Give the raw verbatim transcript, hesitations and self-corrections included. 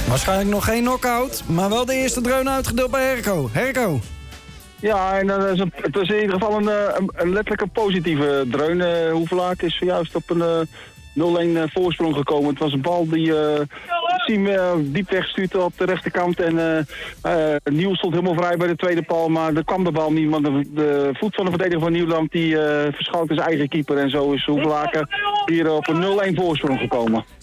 Waarschijnlijk nog geen knock-out, maar wel de eerste dreun uitgedeeld bij Herco. Herco. Ja, en dat is een, het is in ieder geval een, een, een letterlijke positieve dreun. Uh, Hoevelaak is zojuist op een uh, nul-een uh, voorsprong gekomen. Het was een bal die uh, Siem uh, diep wegstuurde op de rechterkant. En uh, uh, Nieuw stond helemaal vrij bij de tweede paal, maar er kwam de bal niet. Want de, de voet van de verdediger van Nieuwland die uh, verschoot zijn eigen keeper. En zo is Hoevelaak hier op een nul-een voorsprong gekomen.